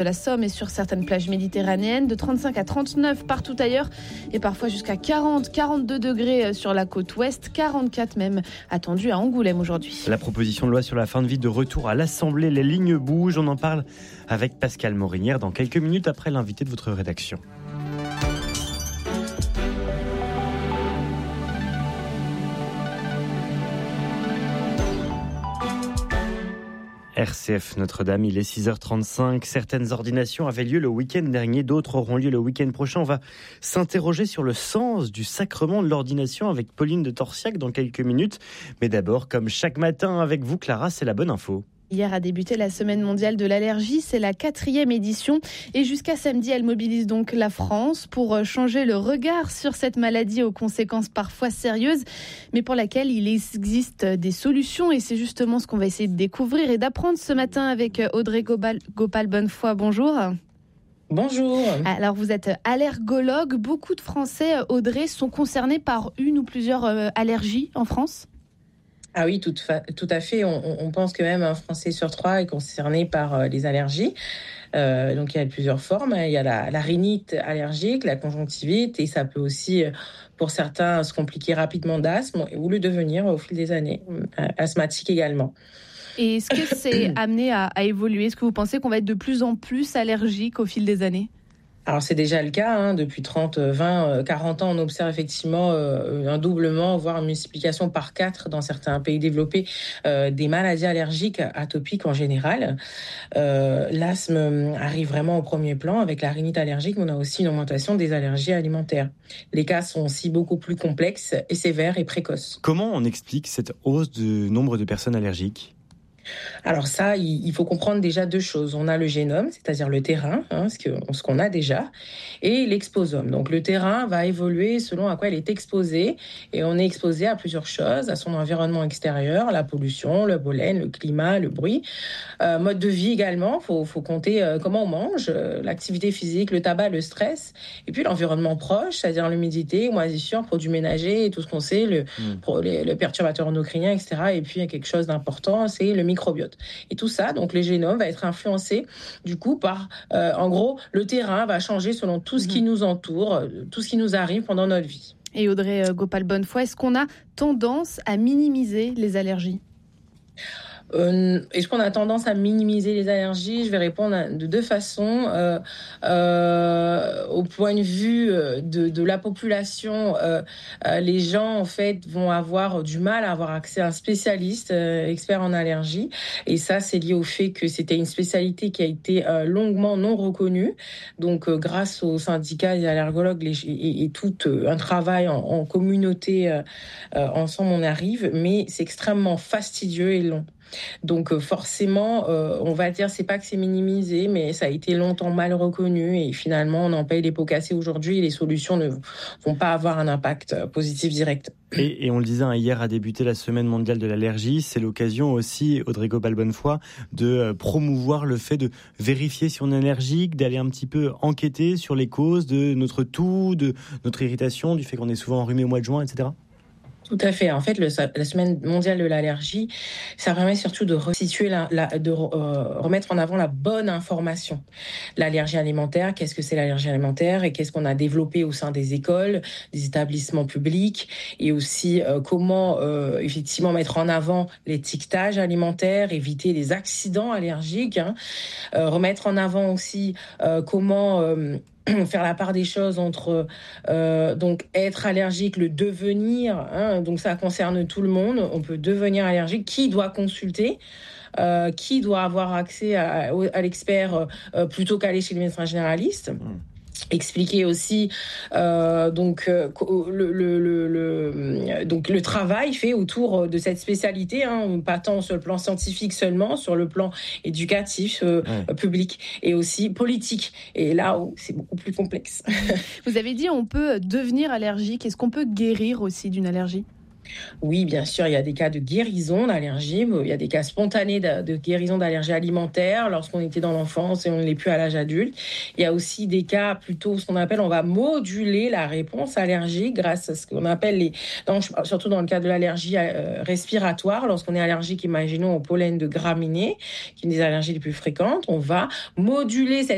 de la Somme et sur certaines plages méditerranéennes, de 35 à 39 partout ailleurs et parfois jusqu'à 42 degrés sur la côte ouest, 44 même attendus à Angoulême aujourd'hui. La proposition de loi sur la fin de vie de retour à l'Assemblée, les lignes bougent. On en parle avec Pascal Morinière dans quelques minutes après l'invité de votre rédaction. RCF Notre-Dame, il est 6h35. Certaines ordinations avaient lieu le week-end dernier, d'autres auront lieu le week-end prochain. On va s'interroger sur le sens du sacrement de l'ordination avec Pauline de Torsiac dans quelques minutes. Mais d'abord, comme chaque matin avec vous, Clara, c'est la bonne info. Hier a débuté la semaine mondiale de l'allergie, c'est la 4e édition et jusqu'à samedi, elle mobilise donc la France pour changer le regard sur cette maladie aux conséquences parfois sérieuses, mais pour laquelle il existe des solutions et c'est justement ce qu'on va essayer de découvrir et d'apprendre ce matin avec Audrey Gopal-Bonnefoy. Bonjour. Bonjour. Alors vous êtes allergologue, beaucoup de Français, Audrey, sont concernés par une ou plusieurs allergies en France ? Ah oui, tout à fait. On pense que même un Français sur 3 est concerné par les allergies. Donc il y a plusieurs formes. Il y a la rhinite allergique, la conjonctivite, et ça peut aussi, pour certains, se compliquer rapidement d'asthme ou le devenir au fil des années, asthmatique également. Et est-ce que c'est amené à évoluer ? Est-ce que vous pensez qu'on va être de plus en plus allergique au fil des années ? Alors c'est déjà le cas, depuis 30, 20, 40 ans, on observe effectivement un doublement, voire une multiplication par 4 dans certains pays développés des maladies allergiques atopiques en général. L'asthme arrive vraiment au premier plan avec la rhinite allergique, mais on a aussi une augmentation des allergies alimentaires. Les cas sont aussi beaucoup plus complexes et sévères et précoces. Comment on explique cette hausse du nombre de personnes allergiques ? Alors ça, il faut comprendre déjà 2 choses. On a le génome, c'est-à-dire le terrain, ce qu'on a déjà, et l'exposome. Donc le terrain va évoluer selon à quoi il est exposé, et on est exposé à plusieurs choses, à son environnement extérieur, la pollution, le pollen, le climat, le bruit, mode de vie également. Faut compter comment on mange, l'activité physique, le tabac, le stress, et puis l'environnement proche, c'est-à-dire l'humidité, moisissure, produits ménagers, et tout ce qu'on sait, le perturbateur endocrinien, etc. Et puis il y a quelque chose d'important, c'est le microbiote. Et tout ça, donc les génomes, va être influencé du coup par, en gros, le terrain va changer selon tout ce qui nous entoure, tout ce qui nous arrive pendant notre vie. Et Audrey Gopal-Bonnefoy, est-ce qu'on a tendance à minimiser les allergies ? Est-ce qu'on a tendance à minimiser les allergies ? Je vais répondre de 2 façons. Au point de vue de la population, les gens en fait vont avoir du mal à avoir accès à un spécialiste expert en allergie. Et ça, c'est lié au fait que c'était une spécialité qui a été longuement non reconnue. Donc, grâce aux syndicats des allergologues et tout un travail en communauté, ensemble, on arrive. Mais c'est extrêmement fastidieux et long. Donc forcément, on va dire, c'est pas que c'est minimisé, mais ça a été longtemps mal reconnu et finalement on en paye les pots cassés aujourd'hui et les solutions ne vont pas avoir un impact positif direct. Et on le disait, hier a débuté la semaine mondiale de l'allergie. C'est l'occasion aussi, Audrey Gopal-Bonnefoy, de promouvoir le fait de vérifier si on est allergique, d'aller un petit peu enquêter sur les causes de notre toux, de notre irritation, du fait qu'on est souvent enrhumé au mois de juin, etc. Tout à fait. En fait, la semaine mondiale de l'allergie, ça permet surtout de resituer, remettre en avant la bonne information. L'allergie alimentaire, qu'est-ce que c'est l'allergie alimentaire et qu'est-ce qu'on a développé au sein des écoles, des établissements publics et aussi comment effectivement mettre en avant l'étiquetage alimentaire, éviter les accidents allergiques, remettre en avant aussi comment faire la part des choses entre donc être allergique, le devenir, donc ça concerne tout le monde. On peut devenir allergique. Qui doit consulter ? Qui doit avoir accès à l'expert plutôt qu'aller chez le médecin généraliste ? Expliquer aussi donc le travail fait autour de cette spécialité, pas tant sur le plan scientifique seulement, sur le plan éducatif, public et aussi politique. Et là, c'est beaucoup plus complexe. Vous avez dit on peut devenir allergique. Est-ce qu'on peut guérir aussi d'une allergie ? Oui, bien sûr, il y a des cas de guérison d'allergie, il y a des cas spontanés de guérison d'allergie alimentaire lorsqu'on était dans l'enfance et on ne l'est plus à l'âge adulte. Il y a aussi des cas plutôt ce qu'on appelle, on va moduler la réponse allergique grâce à ce qu'on appelle surtout dans le cas de l'allergie respiratoire, lorsqu'on est allergique, imaginons au pollen de graminées, qui est une des allergies les plus fréquentes, on va moduler cette